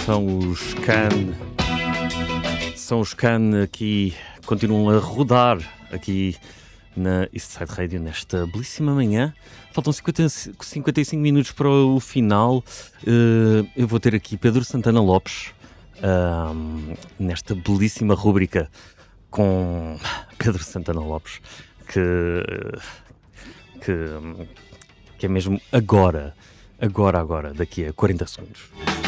São os Can. São os Can aqui, continuam a rodar aqui na Eastside Radio nesta belíssima manhã. Faltam 55 minutos para o final. Eu vou ter aqui Pedro Santana Lopes nesta belíssima rúbrica com Pedro Santana Lopes, que é mesmo agora, daqui a 40 segundos.